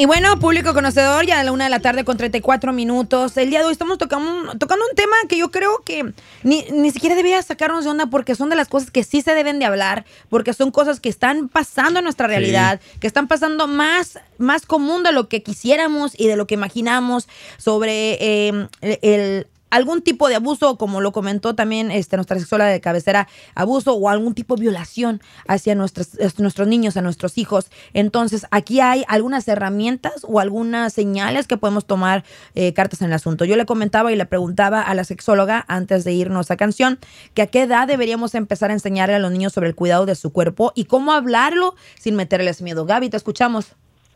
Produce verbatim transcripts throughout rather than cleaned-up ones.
Y bueno, público conocedor, ya a la una de la tarde con treinta y cuatro minutos. El día de hoy estamos tocando, tocando un tema que yo creo que ni, ni siquiera debería sacarnos de onda, porque son de las cosas que sí se deben de hablar, porque son cosas que están pasando en nuestra realidad, sí. que están pasando más, más común de lo que quisiéramos y de lo que imaginamos sobre eh, el, el algún tipo de abuso, como lo comentó también este, nuestra sexóloga de cabecera, abuso o algún tipo de violación hacia nuestros, nuestros niños, a nuestros hijos. Entonces, aquí hay algunas herramientas o algunas señales que podemos tomar eh, cartas en el asunto. Yo le comentaba y le preguntaba a la sexóloga antes de irnos a canción que a qué edad deberíamos empezar a enseñarle a los niños sobre el cuidado de su cuerpo y cómo hablarlo sin meterles miedo. Gaby, te escuchamos.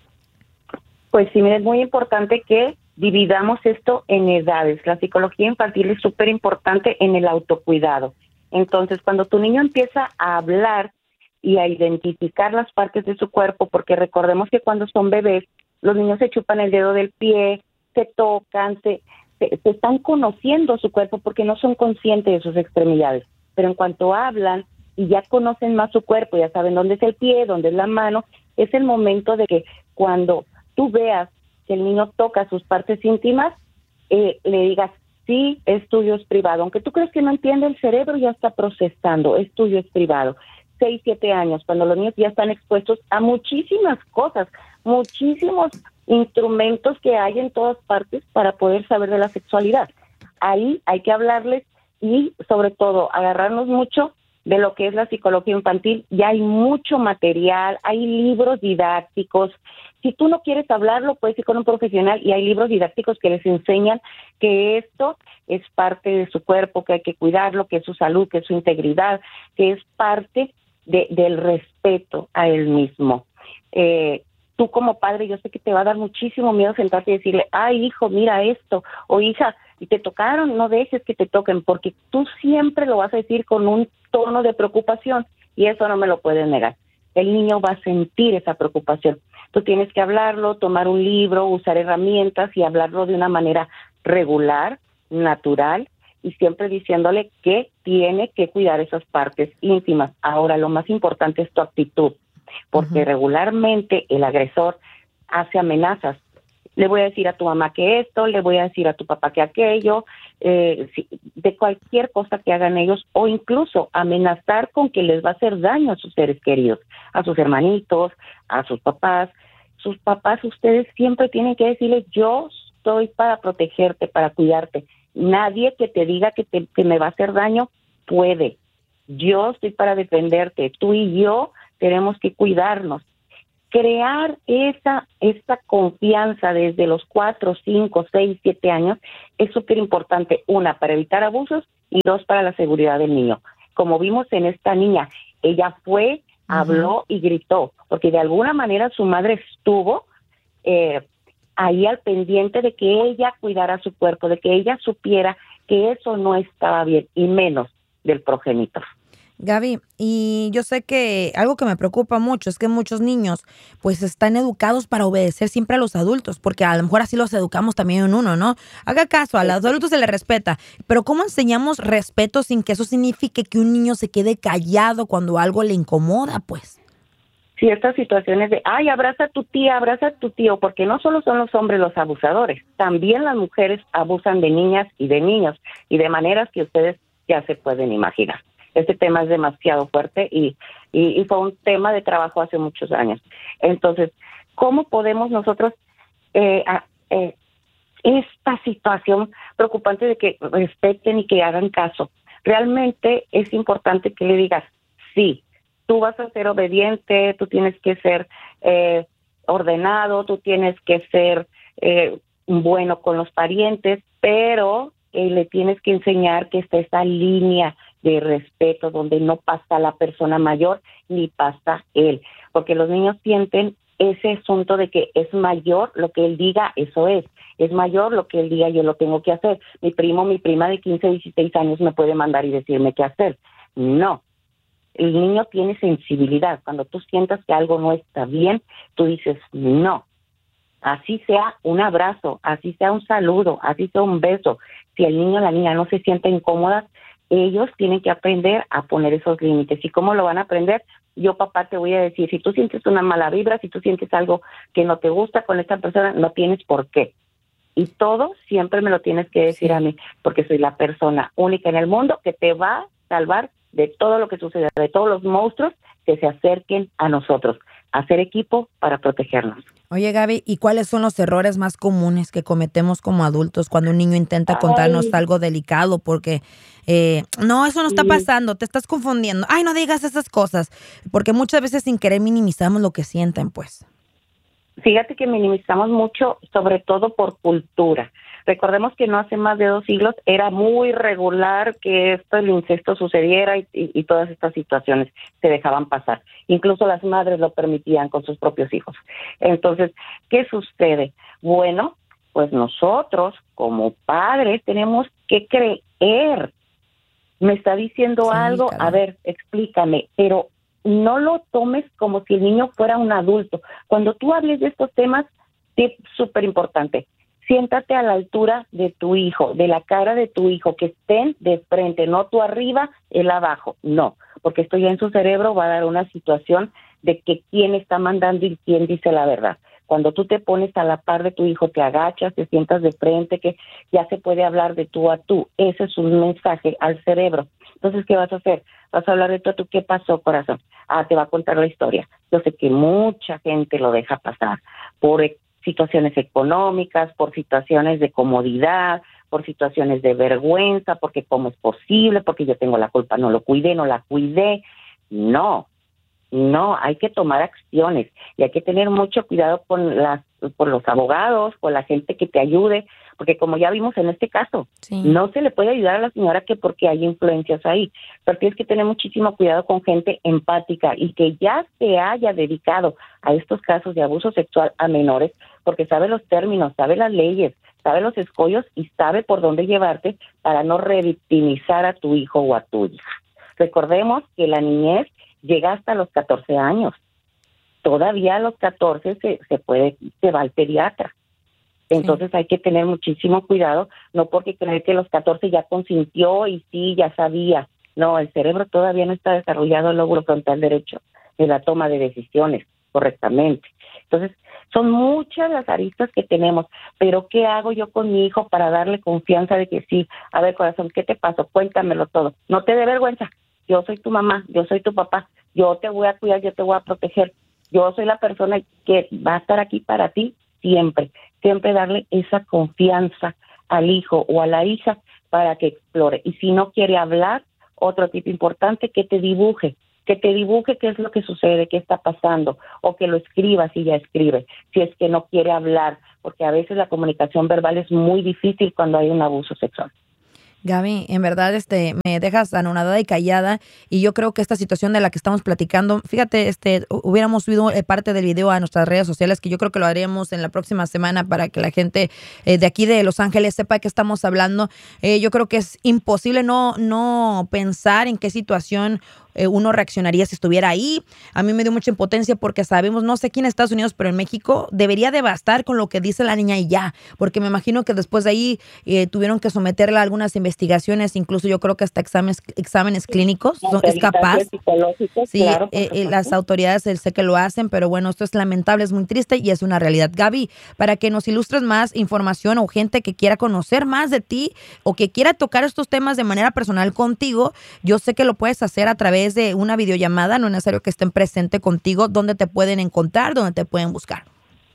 Pues sí, mira, es muy importante que dividamos esto en edades. La psicología infantil es súper importante en el autocuidado. Entonces, cuando tu niño empieza a hablar y a identificar las partes de su cuerpo, porque recordemos que cuando son bebés, los niños se chupan el dedo del pie, se tocan, se, se, se están conociendo su cuerpo porque no son conscientes de sus extremidades. Pero en cuanto hablan y ya conocen más su cuerpo, ya saben dónde es el pie, dónde es la mano, es el momento de que cuando tú veas que el niño toca sus partes íntimas, eh, le digas, sí, es tuyo, es privado. Aunque tú crees que no entiende, el cerebro ya está procesando, es tuyo, es privado. Seis, siete años, cuando los niños ya están expuestos a muchísimas cosas, muchísimos instrumentos que hay en todas partes para poder saber de la sexualidad. Ahí hay que hablarles y, sobre todo, agarrarnos mucho de lo que es la psicología infantil. Ya hay mucho material, hay libros didácticos. Si tú no quieres hablarlo, puedes ir con un profesional y hay libros didácticos que les enseñan que esto es parte de su cuerpo, que hay que cuidarlo, que es su salud, que es su integridad, que es parte de, del respeto a él mismo. Eh, tú como padre, yo sé que te va a dar muchísimo miedo sentarte y decirle, ay, hijo, mira esto, o hija, y te tocaron, no dejes que te toquen, porque tú siempre lo vas a decir con un tono de preocupación y eso no me lo puedes negar. El niño va a sentir esa preocupación. Tú tienes que hablarlo, tomar un libro, usar herramientas y hablarlo de una manera regular, natural y siempre diciéndole que tiene que cuidar esas partes íntimas. Ahora, lo más importante es tu actitud, porque uh-huh. regularmente el agresor hace amenazas. Le voy a decir a tu mamá que esto, le voy a decir a tu papá que aquello, eh, si, de cualquier cosa que hagan ellos, o incluso amenazar con que les va a hacer daño a sus seres queridos, a sus hermanitos, a sus papás. Sus papás, ustedes siempre tienen que decirle, yo estoy para protegerte, para cuidarte. Nadie que te diga que, te, que me va a hacer daño puede. Yo estoy para defenderte. Tú y yo tenemos que cuidarnos. Crear esa, esa confianza desde los cuatro, cinco, seis, siete años es súper importante. Una, para evitar abusos y dos, para la seguridad del niño. Como vimos en esta niña, ella fue, uh-huh. habló y gritó, porque de alguna manera su madre estuvo eh, ahí al pendiente de que ella cuidara su cuerpo, de que ella supiera que eso no estaba bien, y menos del progenitor. Gaby, y yo sé que algo que me preocupa mucho es que muchos niños pues están educados para obedecer siempre a los adultos, porque a lo mejor así los educamos también en uno, ¿no? Haga caso, a los adultos se les respeta, pero ¿cómo enseñamos respeto sin que eso signifique que un niño se quede callado cuando algo le incomoda, pues? Sí, estas situaciones de, ay, abraza a tu tía, abraza a tu tío, porque no solo son los hombres los abusadores, también las mujeres abusan de niñas y de niños, y de maneras que ustedes ya se pueden imaginar. Este tema es demasiado fuerte y, y, y fue un tema de trabajo hace muchos años. Entonces, ¿cómo podemos nosotros, eh, a, eh, esta situación preocupante de que respeten y que hagan caso? Realmente es importante que le digas, sí, tú vas a ser obediente, tú tienes que ser eh, ordenado, tú tienes que ser eh, bueno con los parientes, pero eh, le tienes que enseñar que está esa línea de respeto donde no pasa la persona mayor ni pasa él, porque los niños sienten ese asunto de que es mayor lo que él diga, eso es, es mayor lo que él diga, yo lo tengo que hacer. Mi primo, mi prima de quince, dieciséis años me puede mandar y decirme qué hacer. No, el niño tiene sensibilidad. Cuando tú sientas que algo no está bien, tú dices no. Así sea un abrazo, así sea un saludo, así sea un beso. Si el niño o la niña no se sienten cómodas, ellos tienen que aprender a poner esos límites. ¿Y cómo lo van a aprender? yo papá te voy a decir, si tú sientes una mala vibra, si tú sientes algo que no te gusta con esta persona, no tienes por qué. Y todo siempre me lo tienes que decir Sí. a mí, porque soy la persona única en el mundo que te va a salvar de todo lo que suceda, de todos los monstruos que se acerquen a nosotros. Hacer equipo para protegernos. Oye, Gaby, ¿y cuáles son los errores más comunes que cometemos como adultos cuando un niño intenta contarnos Ay, algo delicado? Porque, eh, no, eso no está sí. pasando, te estás confundiendo. Ay, no digas esas cosas. Porque muchas veces sin querer minimizamos lo que sienten, pues. Fíjate que minimizamos mucho, sobre todo por cultura. Recordemos que no hace más de dos siglos era muy regular que esto, el incesto sucediera y, y, y todas estas situaciones se dejaban pasar. Incluso las madres lo permitían con sus propios hijos. Entonces, ¿qué sucede? Bueno, pues nosotros como padres tenemos que creer. Me está diciendo Sí, algo, caray. a ver, explícame, pero no lo tomes como si el niño fuera un adulto. Cuando tú hables de estos temas, es súper importante. Siéntate a la altura de tu hijo, de la cara de tu hijo, que estén de frente, no tú arriba, él abajo. No, porque esto ya en su cerebro va a dar una situación de que quién está mandando y quién dice la verdad. Cuando tú te pones a la par de tu hijo, te agachas, te sientas de frente, que ya se puede hablar de tú a tú. Ese es un mensaje al cerebro. Entonces, ¿qué vas a hacer? Vas a hablar de tú a tú. ¿Qué pasó, corazón? Ah, te va a contar la historia. Yo sé que mucha gente lo deja pasar por e- situaciones económicas, por situaciones de comodidad, por situaciones de vergüenza, porque cómo es posible, porque yo tengo la culpa, no lo cuidé, no la cuidé. No. No, hay que tomar acciones y hay que tener mucho cuidado con las, con los abogados, con la gente que te ayude, porque como ya vimos en este caso, Sí. no se le puede ayudar a la señora que porque hay influencias ahí, pero tienes que tener muchísimo cuidado con gente empática y que ya se haya dedicado a estos casos de abuso sexual a menores, porque sabe los términos, sabe las leyes, sabe los escollos y sabe por dónde llevarte para no revictimizar a tu hijo o a tu hija. Recordemos que la niñez llega hasta los catorce años. Todavía a los catorce se, se puede, se va al pediatra. Entonces sí. Hay que tener muchísimo cuidado, no porque creer que a los catorce ya consintió y sí, ya sabía. No, el cerebro todavía no está desarrollado el lóbulo frontal derecho de la toma de decisiones correctamente. Entonces, son muchas las aristas que tenemos, pero ¿qué hago yo con mi hijo para darle confianza de que sí? A ver, corazón, ¿qué te pasó? Cuéntamelo todo. No te dé vergüenza. Yo soy tu mamá, yo soy tu papá, yo te voy a cuidar, yo te voy a proteger, yo soy la persona que va a estar aquí para ti siempre, siempre darle esa confianza al hijo o a la hija para que explore. Y si no quiere hablar, otro tip importante, que te dibuje, que te dibuje qué es lo que sucede, qué está pasando, o que lo escriba si ya escribe, si es que no quiere hablar, porque a veces la comunicación verbal es muy difícil cuando hay un abuso sexual. Gaby, en verdad este, me dejas anonadada y callada y yo creo que esta situación de la que estamos platicando, fíjate, este, hubiéramos subido eh, parte del video a nuestras redes sociales, que yo creo que lo haremos en la próxima semana para que la gente eh, de aquí de Los Ángeles sepa de qué estamos hablando. Eh, yo creo que es imposible no, no pensar en qué situación eh, uno reaccionaría si estuviera ahí. A mí me dio mucha impotencia porque sabemos, no sé aquí en Estados Unidos, pero en México debería de bastar con lo que dice la niña y ya, porque me imagino que después de ahí eh, tuvieron que someterla a algunas investigaciones, incluso yo creo que hasta exámenes, exámenes clínicos, son, es capaz. Sí, claro, eh, eh, las autoridades eh, sé que lo hacen, pero bueno, esto es lamentable, es muy triste y es una realidad. Gaby, para que nos ilustres más información o gente que quiera conocer más de ti o que quiera tocar estos temas de manera personal contigo, yo sé que lo puedes hacer a través de una videollamada, no es necesario que estén presente contigo. ¿Dónde te pueden encontrar? ¿Dónde te pueden buscar?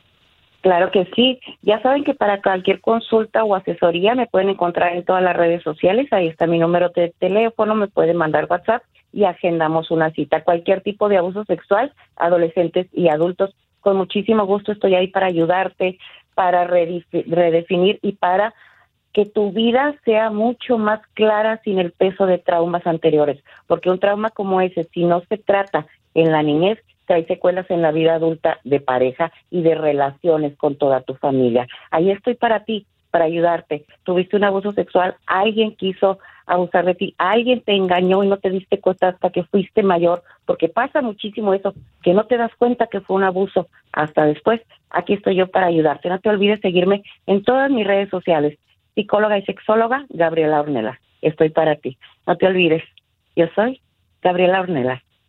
Claro que sí. Ya saben que para cualquier consulta o asesoría me pueden encontrar en todas las redes sociales. Ahí está mi número de teléfono, me pueden mandar WhatsApp y agendamos una cita. Cualquier tipo de abuso sexual, adolescentes y adultos, con muchísimo gusto estoy ahí para ayudarte, para redefinir y para que tu vida sea mucho más clara sin el peso de traumas anteriores, porque un trauma como ese, si no se trata en la niñez, trae secuelas en la vida adulta de pareja y de relaciones con toda tu familia. Ahí estoy para ti, para ayudarte. Tuviste un abuso sexual, alguien quiso abusar de ti, alguien te engañó y no te diste cuenta hasta que fuiste mayor, porque pasa muchísimo eso, que no te das cuenta que fue un abuso hasta después. Aquí estoy yo para ayudarte. No te olvides seguirme en todas mis redes sociales, psicóloga y sexóloga Gabriela Ornelas. Estoy para ti. No te olvides. Yo soy Gabriela Ornelas.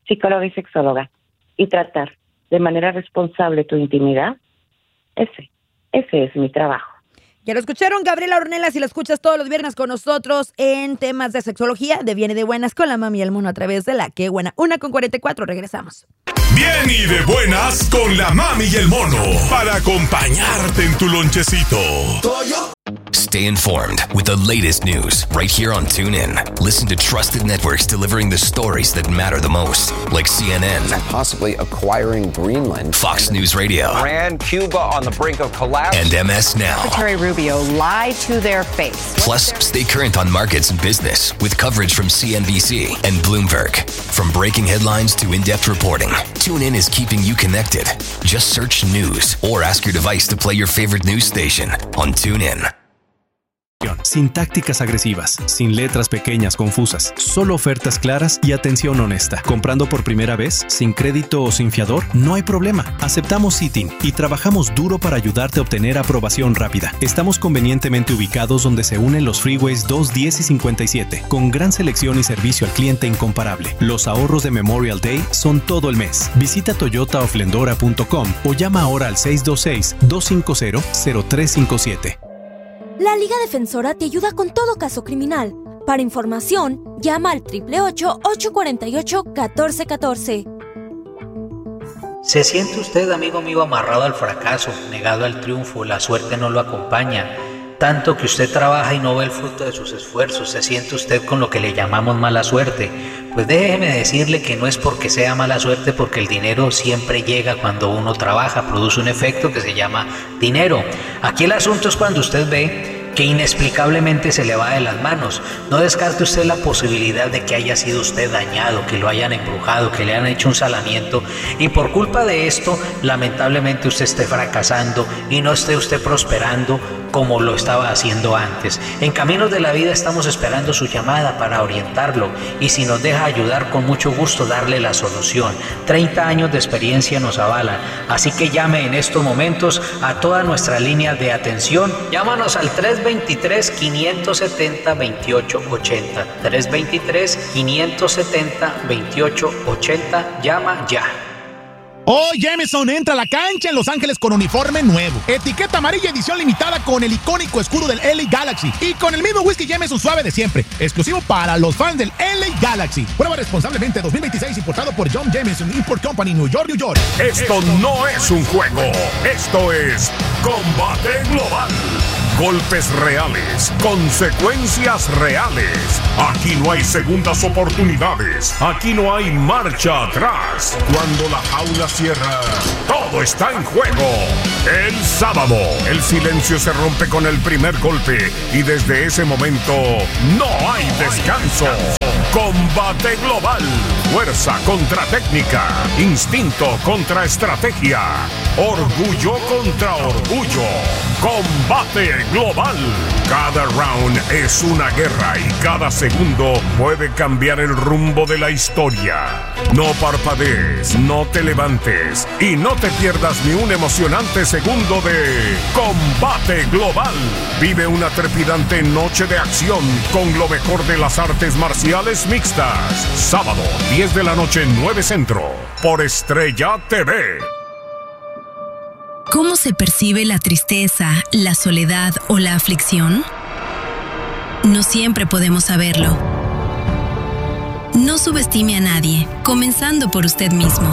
psicóloga y sexóloga, y tratar de manera responsable tu intimidad, ese, ese es mi trabajo. Ya lo escucharon, Gabriela Ornelas, si lo escuchas todos los viernes con nosotros en temas de sexología, de Bien y de Buenas con la Mami y el Mono a través de La Qué Buena. Una con cuarenta y cuatro, regresamos. Bien y de Buenas con la Mami y el Mono para acompañarte en tu lonchecito. Stay informed with the latest news right here on TuneIn. Listen to trusted networks delivering the stories that matter the most, like C N N, possibly acquiring Greenland, Fox News Radio, Iran, Cuba on the brink of collapse, and M S Now. Secretary Rubio lied to their face. Plus, stay current on markets and business with coverage from C N B C and Bloomberg. From breaking headlines to in-depth reporting, TuneIn is keeping you connected. Just search news or ask your device to play your favorite news station on TuneIn. Sin tácticas agresivas, sin letras pequeñas confusas, solo ofertas claras y atención honesta. Comprando por primera vez, sin crédito o sin fiador, no hay problema. Aceptamos Citin y trabajamos duro para ayudarte a obtener aprobación rápida. Estamos convenientemente ubicados donde se unen los freeways dos, diez y cincuenta y siete, con gran selección y servicio al cliente incomparable. Los ahorros de Memorial Day son todo el mes. Visita toyota o flendora punto com o llama ahora al seis dos seis, dos cinco cero, cero tres cinco siete. La Liga Defensora te ayuda con todo caso criminal. Para información, llama al triple ocho, ocho cuatro ocho, uno cuatro uno cuatro. ¿Se siente usted, amigo mío, amarrado al fracaso, negado al triunfo, la suerte no lo acompaña? Tanto que usted trabaja y no ve el fruto de sus esfuerzos, ¿se siente usted con lo que le llamamos mala suerte? Pues déjeme decirle que no es porque sea mala suerte, porque el dinero siempre llega cuando uno trabaja, produce un efecto que se llama dinero. Aquí el asunto es cuando usted ve que inexplicablemente se le va de las manos. No descarte usted la posibilidad de que haya sido usted dañado, que lo hayan embrujado, que le hayan hecho un salamiento y por culpa de esto, lamentablemente usted esté fracasando y no esté usted prosperando como lo estaba haciendo antes. En Caminos de la Vida estamos esperando su llamada para orientarlo y si nos deja ayudar, con mucho gusto darle la solución. treinta años de experiencia nos avalan, así que llame en estos momentos a toda nuestra línea de atención. Llámanos al tres veintitrés, quinientos setenta, veintiocho ochenta. tres veintitrés, quinientos setenta, veintiocho ochenta. Llama ya. Hoy Jameson entra a la cancha en Los Ángeles con uniforme nuevo. Etiqueta amarilla, edición limitada con el icónico escudo del L A Galaxy. Y con el mismo whisky Jameson suave de siempre. Exclusivo para los fans del L A Galaxy. Prueba responsablemente dos mil veintiséis, importado por John Jameson Import Company, New York, New York. Esto no es un juego. Esto es Combate Global. Golpes reales, consecuencias reales. Aquí no hay segundas oportunidades. Aquí no hay marcha atrás. Cuando la jaula cierra, todo está en juego. El sábado, el silencio se rompe con el primer golpe y desde ese momento no hay descanso. Combate global. Fuerza contra técnica. Instinto contra estrategia. Orgullo contra orgullo. Combate global. Cada round es una guerra y cada segundo puede cambiar el rumbo de la historia. No parpadees, no te levantes y no te pierdas ni un emocionante segundo de Combate Global. Vive una trepidante noche de acción con lo mejor de las artes marciales mixtas. Sábado, diez de la noche, nueve Centro, por Estrella T V. ¿Cómo se percibe la tristeza, la soledad o la aflicción? No siempre podemos saberlo. No subestime a nadie, comenzando por usted mismo.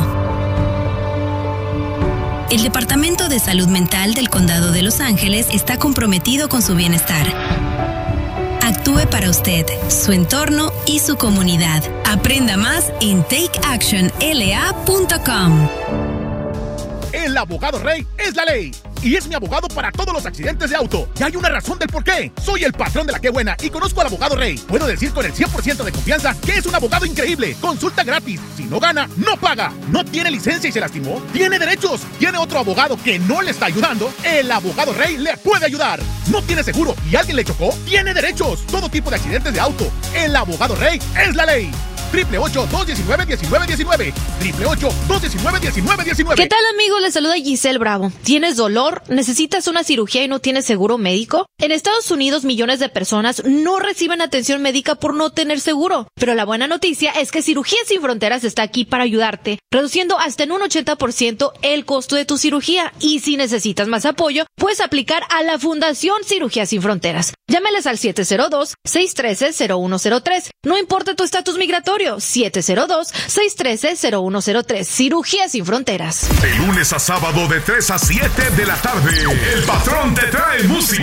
El Departamento de Salud Mental del Condado de Los Ángeles está comprometido con su bienestar. Actúe para usted, su entorno y su comunidad. Aprenda más en take action l a punto com. El abogado Rey es la ley. Y es mi abogado para todos los accidentes de auto. Y hay una razón del por qué. Soy el patrón de La Qué Buena y conozco al abogado Rey. Puedo decir con el cien por ciento de confianza que es un abogado increíble. Consulta gratis. Si no gana, no paga. No tiene licencia y se lastimó. Tiene derechos. Tiene otro abogado que no le está ayudando. El abogado Rey le puede ayudar. No tiene seguro y alguien le chocó. Tiene derechos. Todo tipo de accidentes de auto. El abogado Rey es la ley. triple ocho, dos diecinueve, diecinueve diecinueve. triple ocho, dos diecinueve, diecinueve diecinueve. ¿Qué tal, amigo? Les saluda Giselle Bravo. ¿Tienes dolor? ¿Necesitas una cirugía y no tienes seguro médico? En Estados Unidos, millones de personas no reciben atención médica por no tener seguro. Pero la buena noticia es que Cirugías Sin Fronteras está aquí para ayudarte, reduciendo hasta en un ochenta por ciento el costo de tu cirugía. Y si necesitas más apoyo, puedes aplicar a la Fundación Cirugías Sin Fronteras. Llámales al siete cero dos, seis uno tres, cero uno cero tres. No importa tu estatus migratorio, siete cero dos, seis uno tres, cero uno cero tres. Cirugías Sin Fronteras. De lunes a sábado de tres a siete de la tarde, el patrón te trae música.